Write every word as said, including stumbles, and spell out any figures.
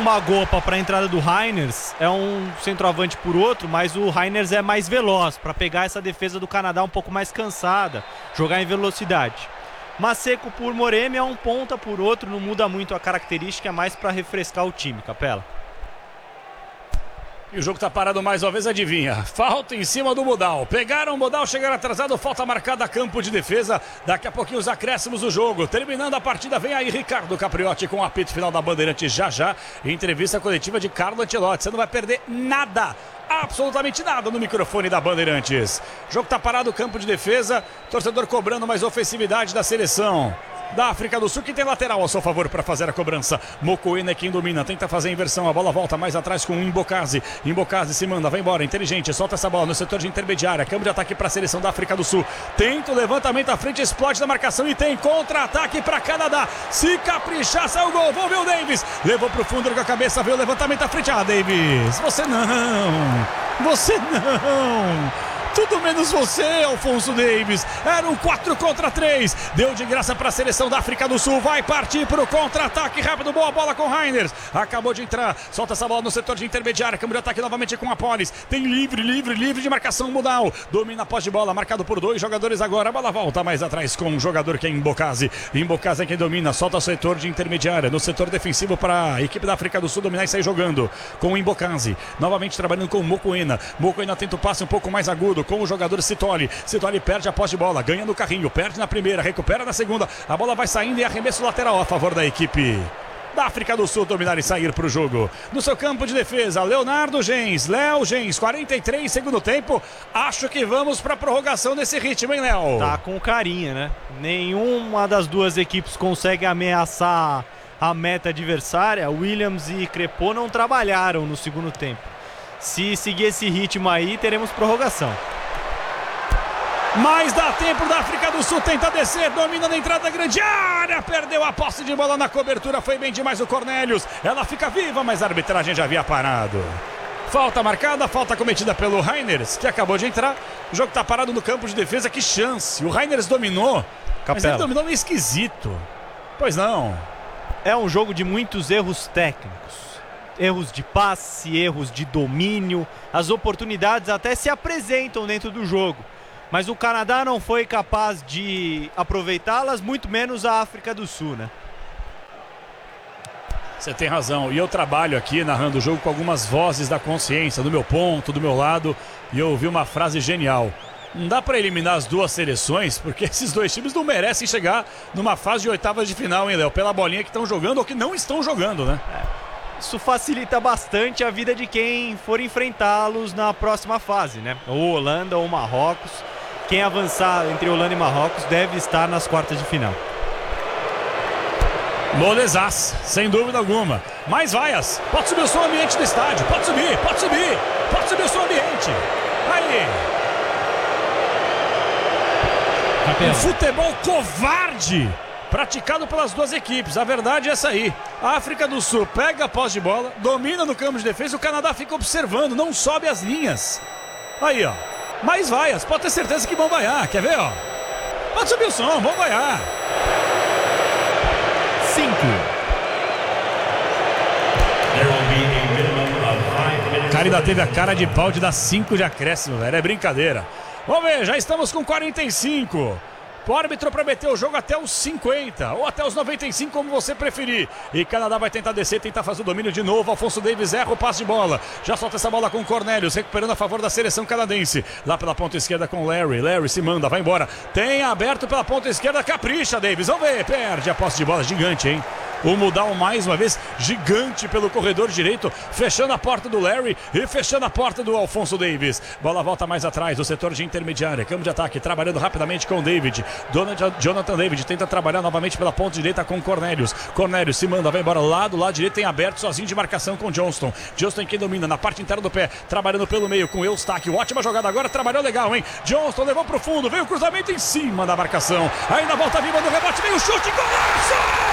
Magopa para a entrada do Reiners, é um centroavante por outro, mas o Reiners é mais veloz para pegar essa defesa do Canadá um pouco mais cansada, jogar em velocidade. Maseco por Moremi é um ponta por outro, não muda muito a característica, é mais para refrescar o time, Capela. E o jogo tá parado mais uma vez, adivinha? Falta em cima do Modal. Pegaram o Modal, chegaram atrasado, falta marcada, campo de defesa. Daqui a pouquinho os acréscimos do jogo. Terminando a partida, vem aí Ricardo Capriotti com o apito final da Bandeirantes já já. Entrevista coletiva de Carlo Ancelotti. Você não vai perder nada, absolutamente nada no microfone da Bandeirantes. O jogo tá parado, campo de defesa. Torcedor cobrando mais ofensividade da seleção da África do Sul, que tem lateral a seu favor para fazer a cobrança. Mokoena é quem domina, tenta fazer a inversão, a bola volta mais atrás com o Imbokazi. Imbokazi se manda, vai embora, inteligente, solta essa bola no setor de intermediária, câmbio de ataque para a seleção da África do Sul. Tenta o levantamento à frente, explode na marcação e tem contra-ataque para Canadá. Se caprichar, sai o gol, vamos ver o Davis. Levou pro fundo com a cabeça, veio o levantamento à frente. Ah, Davis, você não, você não. Tudo menos você, Alfonso Davis. Era um quatro contra três. Deu de graça para a seleção da África do Sul. Vai partir para o contra-ataque rápido. Boa bola com Reiners. Acabou de entrar. Solta essa bola no setor de intermediária. Câmbio de ataque novamente com a Polis. Tem livre, livre, livre de marcação Modal. Domina a posse de bola. Marcado por dois jogadores agora. A bola volta mais atrás com um jogador que é Imbokazi. Imbokazi é quem domina. Solta o setor de intermediária. No setor defensivo para a equipe da África do Sul dominar e sair jogando com o Imbokazi. Novamente trabalhando com o Mokoena. Mokoena tenta o passe um pouco mais agudo com o jogador Sitoli. Sitoli perde a posse de bola, ganha no carrinho, perde na primeira, recupera na segunda. A bola vai saindo e arremesso lateral a favor da equipe da África do Sul dominar e sair para o jogo. No seu campo de defesa, Leonardo Gens, Léo Gens, quarenta e três, segundo tempo. Acho que vamos para a prorrogação desse ritmo, hein, Léo? Tá com carinha, né? Nenhuma das duas equipes consegue ameaçar a meta adversária. Williams e Crepô não trabalharam no segundo tempo. Se seguir esse ritmo aí, teremos prorrogação. Mas dá tempo da África do Sul, tenta descer, domina na entrada da grande área, perdeu a posse de bola na cobertura, foi bem demais o Cornelius, ela fica viva, mas a arbitragem já havia parado. Falta marcada, falta cometida pelo Reiners, que acabou de entrar, o jogo tá parado no campo de defesa, que chance, o Reiners dominou, Capela. Mas ele dominou meio esquisito, pois não. É um jogo de muitos erros técnicos, erros de passe, erros de domínio, as oportunidades até se apresentam dentro do jogo. Mas o Canadá não foi capaz de aproveitá-las, muito menos a África do Sul, né? Você tem razão. E eu trabalho aqui narrando o jogo com algumas vozes da consciência, do meu ponto, do meu lado. E eu ouvi uma frase genial. Não dá para eliminar as duas seleções, porque esses dois times não merecem chegar numa fase de oitavas de final, hein, Léo? Pela bolinha que estão jogando ou que não estão jogando, né? É. Isso facilita bastante a vida de quem for enfrentá-los na próxima fase, né? Ou Holanda ou Marrocos. Quem avançar entre Holanda e Marrocos deve estar nas quartas de final. Molezás, sem dúvida alguma. Mais vaias. Pode subir o som ambiente do estádio. Pode subir, pode subir. Pode subir o som ambiente. Aí. Um futebol covarde praticado pelas duas equipes. A verdade é essa aí. A África do Sul pega a posse de bola, domina no campo de defesa. O Canadá fica observando, não sobe as linhas. Aí, ó. Mais vaias, pode ter certeza que vão vaiar, quer ver, ó? Pode subir o som, vão vaiar. Cinco. O cara ainda teve a cara de pau de dar cinco de acréscimo, velho, é brincadeira. Vamos ver, já estamos com quarenta e cinco. O árbitro prometeu o jogo até os cinquenta ou até os noventa e cinco, como você preferir. E Canadá vai tentar descer, tentar fazer o domínio de novo. Alfonso Davis erra o passe de bola. Já solta essa bola com o Cornelius, recuperando a favor da seleção canadense. Lá pela ponta esquerda com Larry. Larry se manda, vai embora. Tem aberto pela ponta esquerda, capricha Davis. Vamos ver, perde a posse de bola, gigante, hein? O Modal mais uma vez gigante pelo corredor direito, fechando a porta do Larry e fechando a porta do Alfonso Davis. Bola volta mais atrás, o setor de intermediária, campo de ataque, trabalhando rapidamente com o David. Jonathan David tenta trabalhar novamente pela ponta direita com Cornelius. Cornelius se manda, vai embora lá do lado direito, tem aberto sozinho de marcação com Johnston. Johnston quem domina na parte interna do pé, trabalhando pelo meio com Eustáquio. Ótima jogada agora, trabalhou legal, hein? Johnston levou pro fundo, veio o cruzamento em cima da marcação. Ainda volta viva no rebote, veio o chute, golaço!